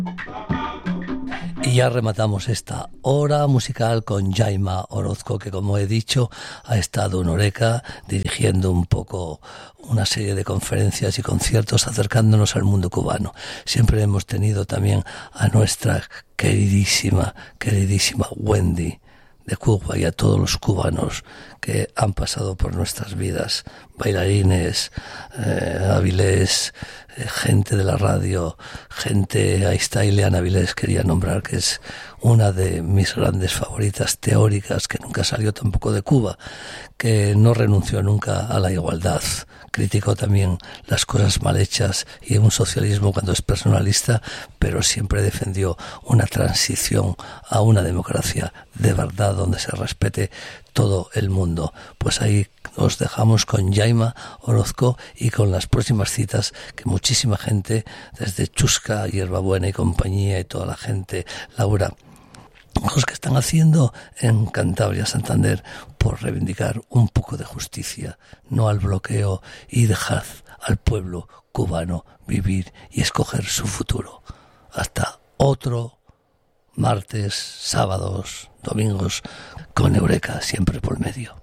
Y ya rematamos esta hora musical con Jaima Orozco, que como he dicho ha estado en Oreca dirigiendo un poco una serie de conferencias y conciertos acercándonos al mundo cubano. Siempre hemos tenido también a nuestra queridísima Wendy de Cuba y a todos los cubanos que han pasado por nuestras vidas, bailarines, Avilés, gente de la radio, gente, ahí está Ileana Avilés, quería nombrar, que es una de mis grandes favoritas teóricas, que nunca salió tampoco de Cuba, que no renunció nunca a la igualdad, criticó también las cosas mal hechas y un socialismo cuando es personalista, pero siempre defendió una transición a una democracia de verdad donde se respete todo el mundo. Pues ahí os dejamos con Jaima Orozco y con las próximas citas que muchísima gente, desde Chusca, Hierbabuena y compañía y toda la gente, Laura, los que están haciendo en Cantabria, Santander, por reivindicar un poco de justicia, no al bloqueo, y dejar al pueblo cubano vivir y escoger su futuro. Hasta otro martes, sábados, domingos, con Eureka siempre por medio.